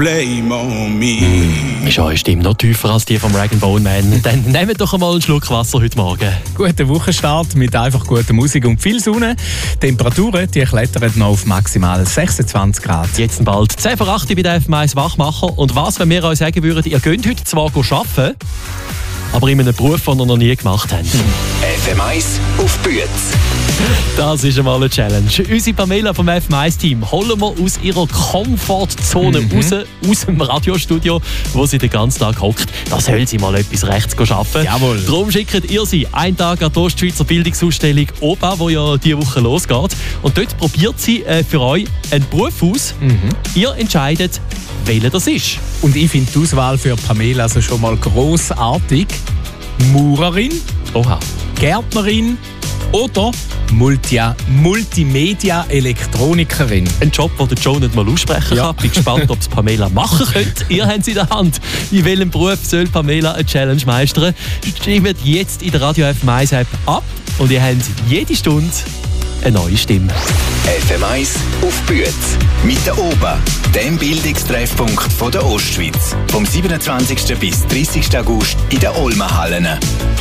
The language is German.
Blame on me. Ist eure Stimme noch tiefer als die vom Rag & Bone Man? Dann nehmt doch einmal einen Schluck Wasser heute Morgen. Guter Wochenstart mit einfach guter Musik und viel Sonne. Die Temperaturen die klettern noch auf maximal 26 Grad. Jetzt bald 10 vor 8 bei der FM1 Wachmacher. Und was, wenn wir euch sagen würden, ihr könnt heute zwar arbeiten, aber in einem Beruf, den ihr noch nie gemacht habt. FM1 auf Büetz. Das ist einmal eine Challenge. Unsere Pamela vom FM1-Team holen wir aus ihrer Komfortzone raus, aus dem Radiostudio, wo sie den ganzen Tag hockt. Da soll sie mal etwas rechts arbeiten. Jawohl. Darum schickt ihr sie einen Tag an die Ostschweizer Bildungsausstellung OBA, die ja diese Woche losgeht. Und dort probiert sie für euch einen Beruf aus. Ihr entscheidet, welcher das ist. Und ich finde die Auswahl für Pamela also schon mal grossartig. Maurerin, Oha. Gärtnerin oder Multimedia-Elektronikerin. Ein Job, den der Joe nicht mal aussprechen kann. Bin gespannt, ob es Pamela machen könnte. Ihr habt es in der Hand. In welchem Beruf soll Pamela eine Challenge meistern? Stimmt jetzt in der Radio FM1 App ab und ihr habt jede Stunde eine neue Stimme. FM1 auf Büetz. Mit der OBA, dem Bildungstreffpunkt von der Ostschweiz. Vom 27. bis 30. August in den Olmenhallen.